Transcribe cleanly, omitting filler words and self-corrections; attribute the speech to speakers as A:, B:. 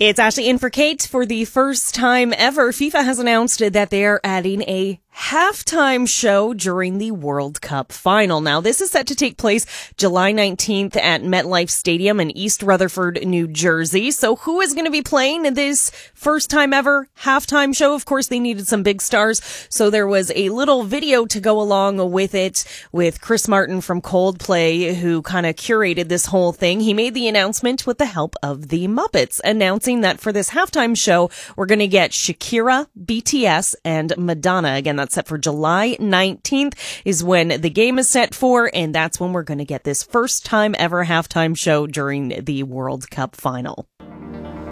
A: It's Ashley in for Kate. For the first time ever, FIFA has announced that they are adding a halftime show during the World Cup final. Now, this is set to take place July 19th at MetLife Stadium in East Rutherford, New Jersey. So who is going to be playing in this first time ever halftime show? Of course, they needed some big stars. So there was a little video to go along with it with Chris Martin from Coldplay, who kind of curated this whole thing. He made the announcement with the help of the Muppets, announcing that for this halftime show, we're going to get Shakira, BTS, and Madonna. Again, that's set for July 19th is when the game is set for, and that's when we're going to get this first time ever halftime show during the World Cup final.